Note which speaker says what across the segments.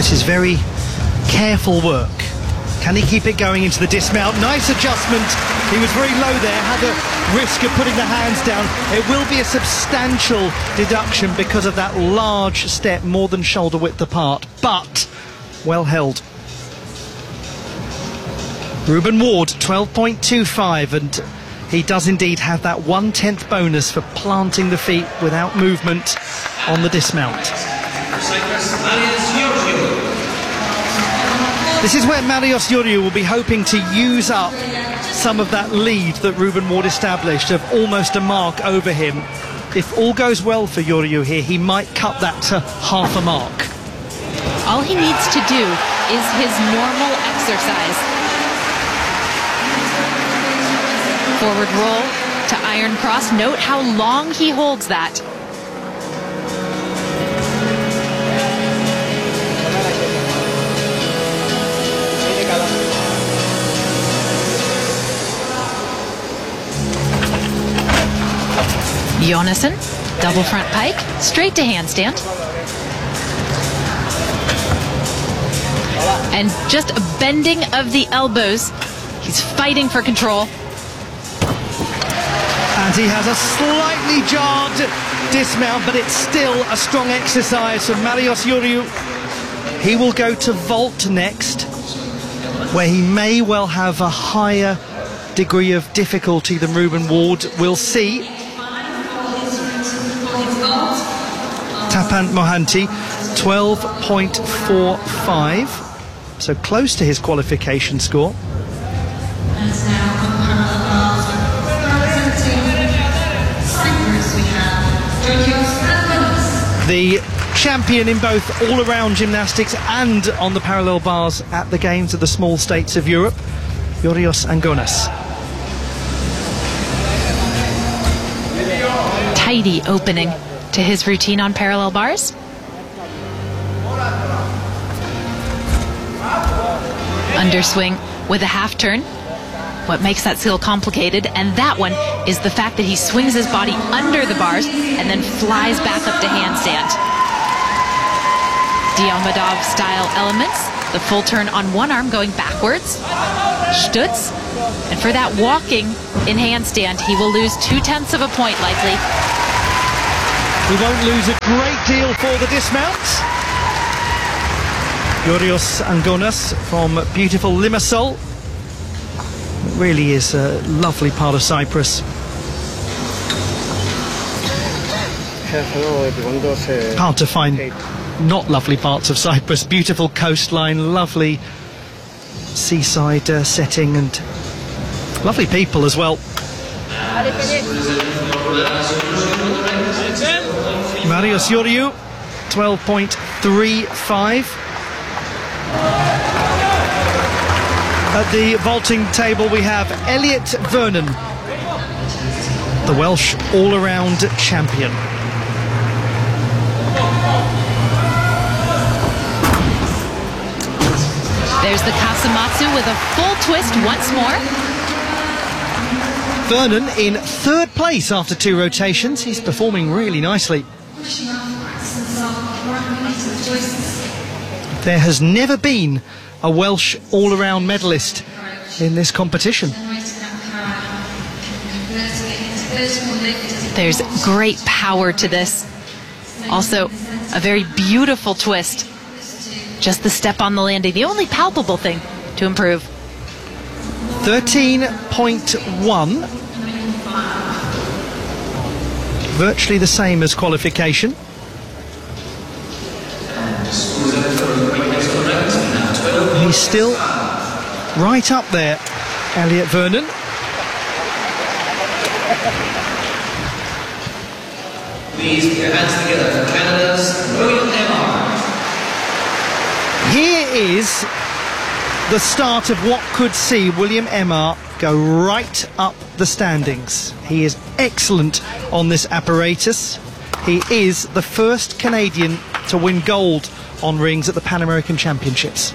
Speaker 1: This is very careful work. Can he keep it going into the dismount? Nice adjustment. He was very low there, had the risk of putting the hands down. It will be a substantial deduction because of that large step, more than shoulder width apart, but well held. Ruben Ward, 12.25, and he does indeed have that 1/10 bonus for planting the feet without movement on the dismount. This is where Marius Ioriu will be hoping to use up some of that lead that Ruben Ward established of almost a mark over him. If all goes well for Ioriu here, he might cut that to half a mark.
Speaker 2: All he needs to do is his normal exercise. Forward roll to iron cross. Note how long he holds that. Jonassen, double front pike, straight to handstand. And just a bending of the elbows. He's fighting for control.
Speaker 1: And he has a slightly jarred dismount, but it's still a strong exercise for Marius Ioriu. He will go to vault next, where he may well have a higher degree of difficulty than Ruben Ward. We'll see. Tapan Mohanty, 12.45, so close to his qualification score. The champion in both all-around gymnastics and on the parallel bars at the Games of the Small States of Europe, Yurios Angonas.
Speaker 2: Tidy opening to his routine on parallel bars. Underswing with a half turn. What makes that skill complicated, and that one is the fact that he swings his body under the bars and then flies back up to handstand. Diamondov style elements, the full turn on one arm going backwards, stutz, and for that walking in handstand, he will lose 2/10 of a point likely.
Speaker 1: He won't lose a great deal for the dismount. Yurios Angonas from beautiful Limassol. It really is a lovely part of Cyprus. Hard to find not lovely parts of Cyprus. Beautiful coastline, lovely seaside setting, and lovely people as well. Marius Ioriu, 12.35. At the vaulting table we have Elliot Vernon, the Welsh all-around champion.
Speaker 2: There's the Kasamatsu with a full twist once more.
Speaker 1: Vernon in third place after 2 rotations. He's performing really nicely. There has never been a Welsh all-around medalist in this competition.
Speaker 2: There's great power to this. Also, a very beautiful twist. Just the step on the landing, the only palpable thing to improve.
Speaker 1: 13.1. Virtually the same as qualification. He's still right up there, Elliot Vernon.
Speaker 3: Please put your hands together for Canada's William Emar.
Speaker 1: Here is the start of what could see William Emar go right up the standings. He is excellent on this apparatus. He is the first Canadian to win gold on rings at the Pan American Championships.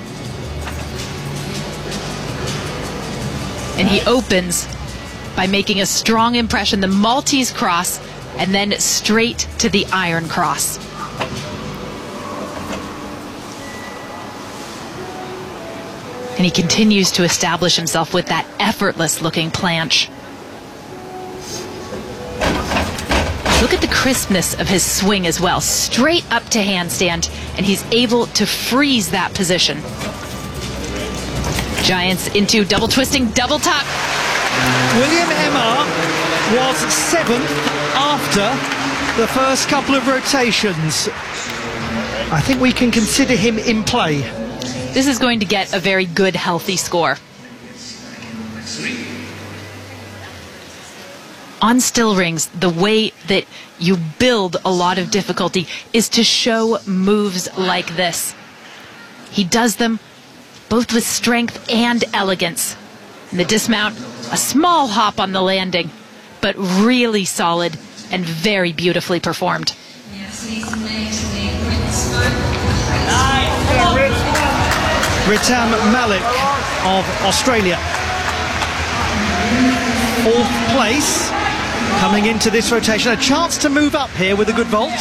Speaker 2: And he opens by making a strong impression, the Maltese cross, and then straight to the iron cross. And he continues to establish himself with that effortless-looking planche. Look at the crispness of his swing as well. Straight up to handstand, and he's able to freeze that position. Giants into double twisting, double tuck.
Speaker 1: William Emar was 7th after the first couple of rotations. I think we can consider him in play.
Speaker 2: This is going to get a very good, healthy score. On still rings, the way that you build a lot of difficulty is to show moves like this. He does them both with strength and elegance. In the dismount, a small hop on the landing, but really solid and very beautifully performed.
Speaker 1: Ritam Malik of Australia. 4th place coming into this rotation. A chance to move up here with a good vault.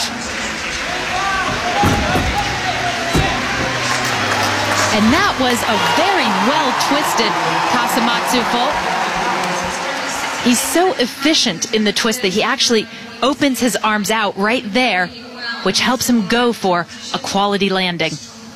Speaker 2: And that was a very well-twisted Kasamatsu fault. He's so efficient in the twist that he actually opens his arms out right there, which helps him go for a quality landing.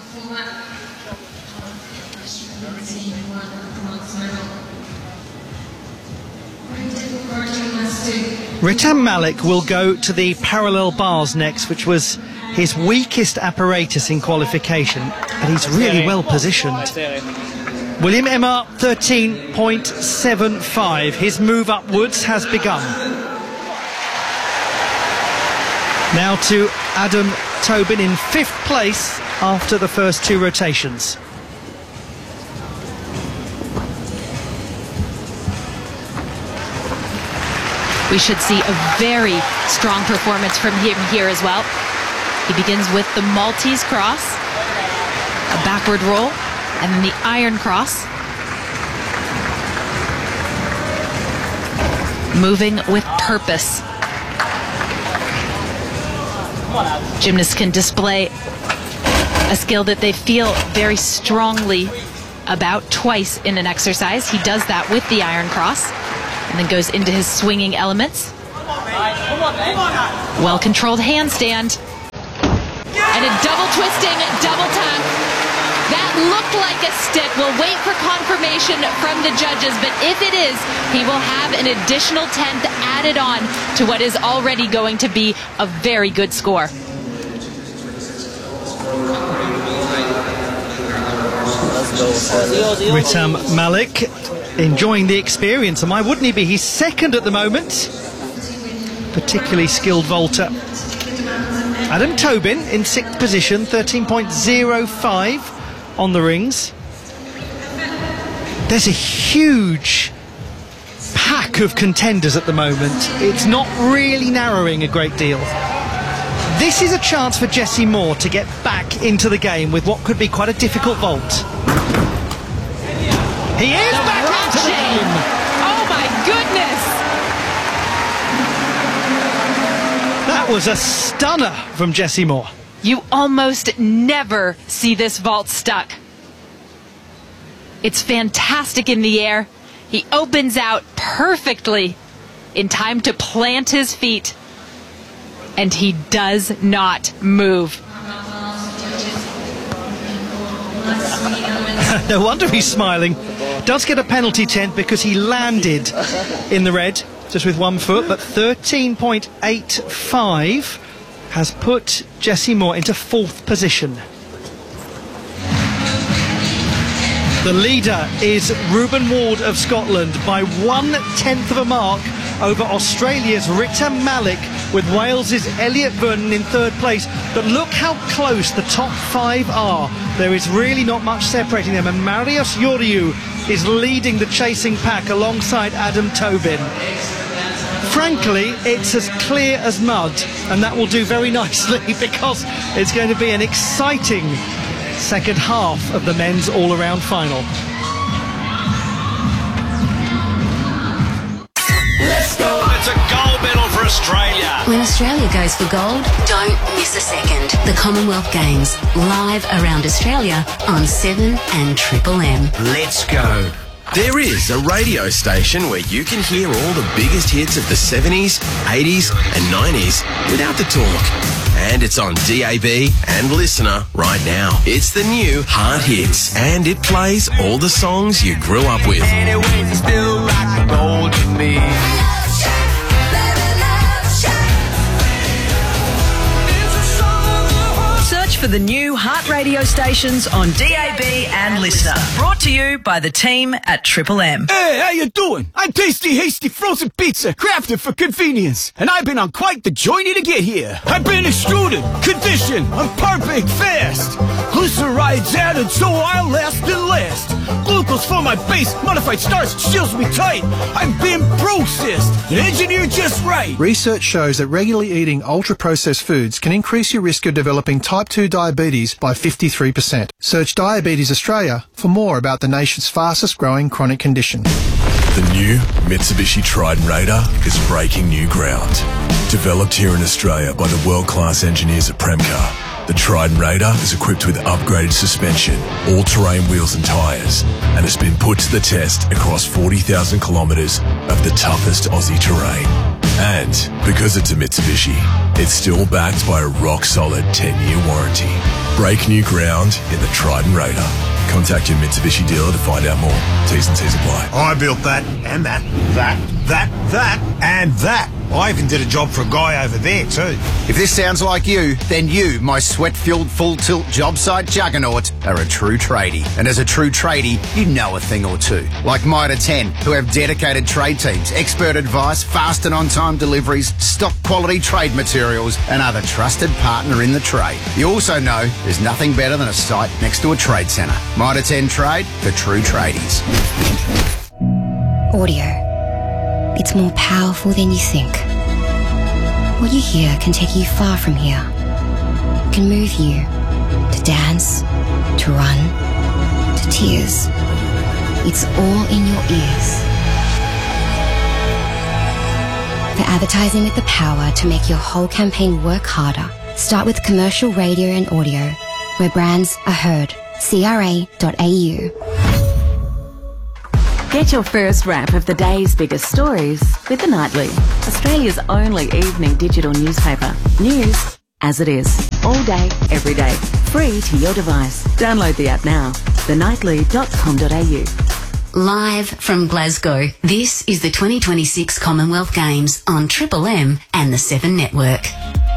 Speaker 1: Ritam Malik will go to the parallel bars next, which was his weakest apparatus in qualification, but he's really well positioned. William Emar, 13.75. His move upwards has begun. Now to Adam Tobin in 5th place after the first 2 rotations.
Speaker 2: We should see a very strong performance from him here as well. He begins with the Maltese cross, a backward roll, and then the iron cross. Moving with purpose. Gymnasts can display a skill that they feel very strongly about twice in an exercise. He does that with the iron cross, and then goes into his swinging elements. Well-controlled handstand. And a double twisting, double tuck. That looked like a stick. We'll wait for confirmation from the judges, but if it is, he will have an additional 10th added on to what is already going to be a very good score.
Speaker 1: Ritam Malik enjoying the experience, and why wouldn't he be? He's 2nd at the moment. Particularly skilled vaulter. Adam Tobin in 6th position, 13.05 on the rings. There's a huge pack of contenders at the moment. It's not really narrowing a great deal. This is a chance for Jessie Moore to get back into the game with what could be quite a difficult vault. He is back into the game!
Speaker 2: Oh my goodness!
Speaker 1: That was a stunner from Jessie Moore.
Speaker 2: You almost never see this vault stuck. It's fantastic in the air. He opens out perfectly in time to plant his feet. And he does not move.
Speaker 1: No wonder he's smiling. Does get a penalty 10th because he landed in the red just with 1 foot, but 13.85 has put Jessie Moore into 4th position. The leader is Ruben Ward of Scotland by 1/10 of a mark over Australia's Ritam Malik, with Wales's Elliot Vernon in 3rd place. But look how close the top 5 are. There is really not much separating them, and Marius Ioriu is leading the chasing pack alongside Adam Tobin. Frankly, it's as clear as mud, and that will do very nicely because it's going to be an exciting second half of the men's all-around final.
Speaker 4: Let's go! It's a gold medal for Australia.
Speaker 5: When Australia goes for gold, don't miss a second. The Commonwealth Games, live around Australia on 7 and Triple M.
Speaker 4: Let's go. There is a radio station where you can hear all the biggest hits of the 70s, 80s and 90s without the talk. And it's on DAB and Listener right now. It's the new Heart Hits, and it plays all the songs you grew up with.
Speaker 6: Anyways, it's still like gold to me.
Speaker 7: Search for the new Heart radio stations on DAB and Listener. Brought to you by the team at Triple M.
Speaker 8: Hey, how you doing? I'm Tasty Hasty Frozen Pizza, crafted for convenience. And I've been on quite the journey to get here. I've been extruded, conditioned, I'm perfect fast. Glycerides added so I'll last and last. Glucose for my base, modified starch seals me tight. I've been processed and engineered just right.
Speaker 9: Research shows that regularly eating ultra-processed foods can increase your risk of developing type 2 diabetes by 53%. Search Diabetes Australia for more about the nation's fastest growing chronic condition.
Speaker 10: The new Mitsubishi Triton Raider is breaking new ground. Developed here in Australia by the world-class engineers at Premcar, the Triton Raider is equipped with upgraded suspension, all-terrain wheels and tyres, and has been put to the test across 40,000 kilometres of the toughest Aussie terrain. And because it's a Mitsubishi, it's still backed by a rock-solid 10-year warranty. Break new ground in the Triton Raider. Contact your Mitsubishi dealer to find out more. T's and C's apply.
Speaker 11: I built that, and that, and that. I even did a job for a guy over there too.
Speaker 12: If this sounds like you, then you, my sweat-filled full-tilt job site juggernaut, are a true tradie. And as a true tradie, you know a thing or two. Like Mitre 10, who have dedicated trade teams, expert advice, fast and on-time deliveries, stock quality trade materials, and are the trusted partner in the trade. You also know there's nothing better than a site next to a trade centre. Mitre 10 Trade for true tradies.
Speaker 13: Audio. It's more powerful than you think. What you hear can take you far from here. It can move you to dance, to run, to tears. It's all in your ears. For advertising with the power to make your whole campaign work harder, start with commercial radio and audio, where brands are heard. CRA.au.
Speaker 14: Get your first wrap of the day's biggest stories with The Nightly, Australia's only evening digital newspaper. News as it is, all day, every day, free to your device. Download the app now, thenightly.com.au.
Speaker 5: Live from Glasgow, this is the 2026 Commonwealth Games on Triple M and the 7 Network.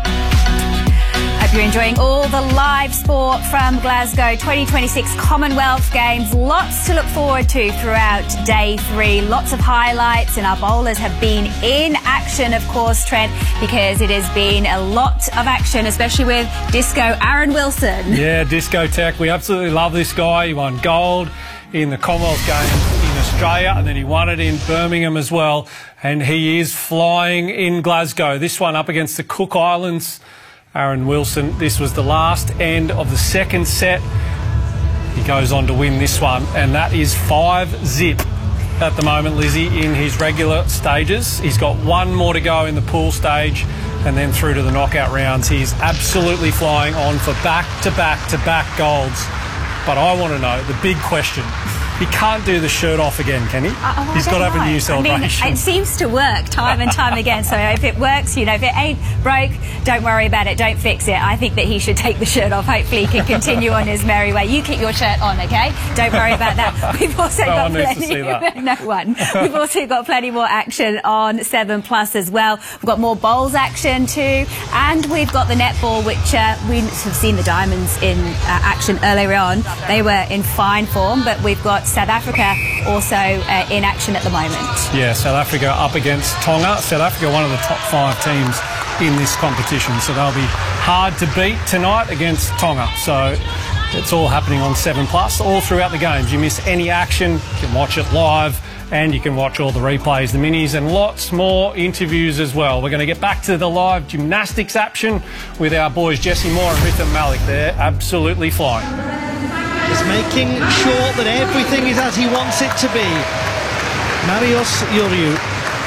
Speaker 15: Hope you're enjoying all the live sport from Glasgow 2026 Commonwealth Games. Lots to look forward to throughout day 3. Lots of highlights, and our bowlers have been in action, of course, Trent, because it has been a lot of action, especially with Disco Aaron Wilson.
Speaker 16: Yeah, Disco Tech. We absolutely love this guy. He won gold in the Commonwealth Games in Australia, and then he won it in Birmingham as well. And he is flying in Glasgow. This one up against the Cook Islands. Aaron Wilson, this was the last end of the second set. He goes on to win this one, and that is 5-zip at the moment, Lizzie, in his regular stages. He's got one more to go in the pool stage and then through to the knockout rounds. He's absolutely flying on for back-to-back-to-back golds. But I want to know, the big question, he can't do the shirt off again, can he? He's got to have a new celebration.
Speaker 15: I mean, it seems to work time and time again. So if it works, you know, if it ain't broke, don't worry about it. Don't fix it. I think that he should take the shirt off. Hopefully he can continue on his merry way. You keep your shirt on, okay? Don't worry about that. We've also got plenty. No one. We've also got plenty more action on 7+ as well. We've got more bowls action too, and we've got the netball, which we have seen the Diamonds in action earlier on. They were in fine form, but we've got South Africa also in action at the moment.
Speaker 16: Yeah, South Africa up against Tonga. South Africa, one of the top 5 teams in this competition, so they'll be hard to beat tonight against Tonga. So it's all happening on 7+, all throughout the games. You miss any action, you can watch it live, and you can watch all the replays, the minis, and lots more interviews as well. We're going to get back to the live gymnastics action with our boys Jesse Moore and Rhythm Malik. They're absolutely flying.
Speaker 1: Is making sure that everything is as he wants it to be. Marius Yuriu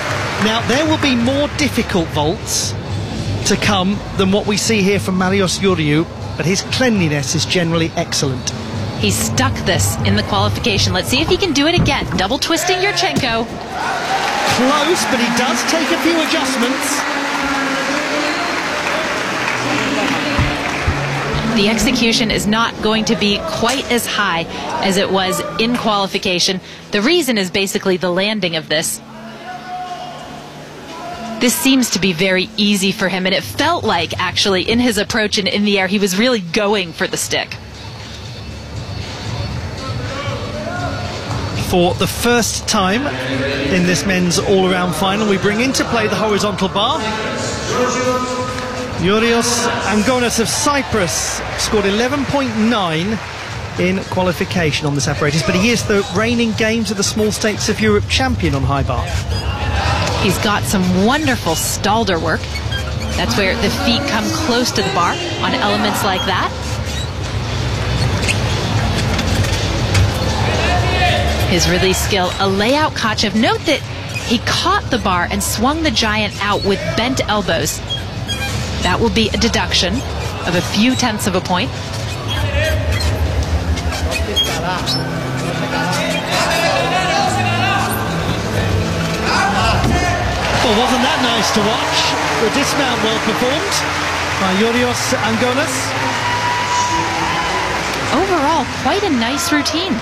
Speaker 1: Now, there will be more difficult vaults to come than what we see here from Marios Iuriu, but his cleanliness is generally excellent.
Speaker 2: He stuck this in the qualification. Let's see if he can do it again. Double twisting Yurchenko.
Speaker 1: Close, but he does take a few adjustments.
Speaker 2: The execution is not going to be quite as high as it was in qualification. The reason is basically the landing of this. This seems to be very easy for him, and it felt like, actually, in his approach and in the air, he was really going for the stick.
Speaker 1: For the first time in this men's all-around final, we bring into play the horizontal bar. Yurios Angonas of Cyprus scored 11.9 in qualification on this apparatus, but he is the reigning Games of the Small Stakes of Europe champion on high bar.
Speaker 2: He's got some wonderful Stalder work. That's where the feet come close to the bar on elements like that. His release skill, a layout Kachev. Note that he caught the bar and swung the giant out with bent elbows. That will be a deduction of a few tenths of a point.
Speaker 1: Well, wasn't that nice to watch? The dismount well performed by Yurios Angonas.
Speaker 2: Overall, quite a nice routine.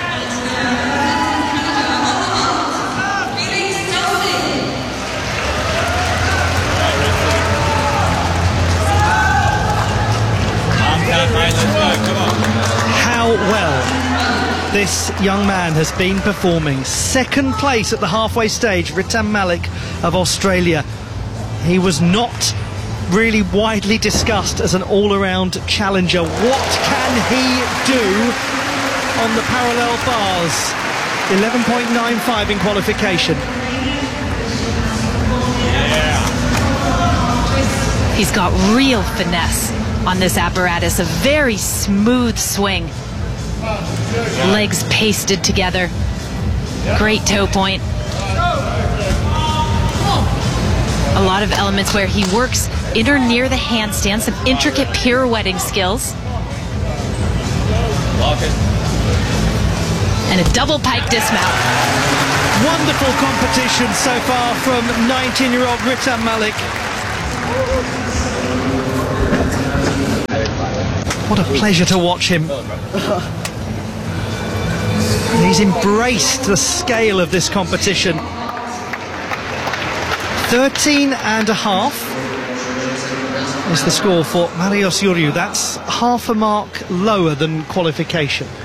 Speaker 1: How well this young man has been performing. Second place at the halfway stage, Ritam Malik of Australia. He was not really widely discussed as an all-around challenger. What can he do on the parallel bars? 11.95 in qualification.
Speaker 2: He's got real finesse on this apparatus, a very smooth swing. Legs pasted together. Great toe point. A lot of elements where he works in or near the handstand, some intricate pirouetting skills. And a double pike dismount.
Speaker 1: Wonderful competition so far from 19-year-old Ritam Malik. What a pleasure to watch him. He's embraced the scale of this competition. 13.5 is the score for Marios Iuriu. That's half a mark lower than qualification.